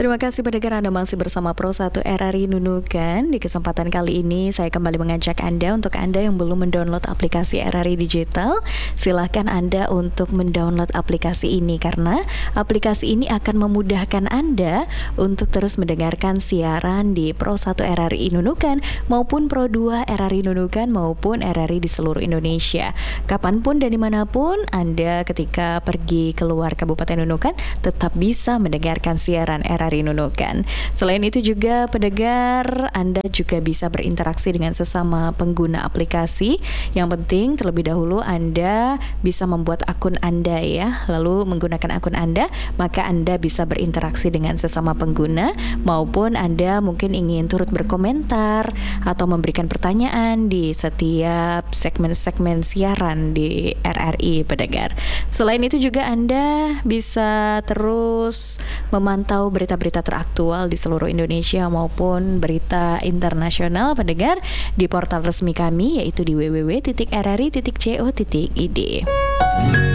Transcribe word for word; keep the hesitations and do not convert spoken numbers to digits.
Terima kasih pendengar, Anda masih bersama Pro satu R R I Nunukan. Di kesempatan kali ini saya kembali mengajak Anda, untuk Anda yang belum mendownload aplikasi R R I Digital, silahkan Anda untuk mendownload aplikasi ini, karena aplikasi ini akan memudahkan Anda untuk terus mendengarkan siaran di Pro satu R R I Nunukan maupun Pro dua R R I Nunukan maupun R R I di seluruh Indonesia. Kapanpun dan dimanapun Anda ketika pergi keluar Kabupaten Nunukan tetap bisa mendengarkan siaran R R I Nunukan. Selain itu juga pendengar, Anda juga bisa berinteraksi dengan sesama pengguna aplikasi. Yang penting terlebih dahulu Anda bisa membuat akun Anda ya. Lalu menggunakan akun Anda, maka Anda bisa berinteraksi dengan sesama pengguna, maupun Anda mungkin ingin turut berkomentar atau memberikan pertanyaan di setiap segmen-segmen siaran di R R I pendengar. Selain itu juga Anda bisa terus memantau berita-berita teraktual di seluruh Indonesia maupun berita internasional pendengar di portal resmi kami, yaitu di w w w titik r r i titik co titik i d.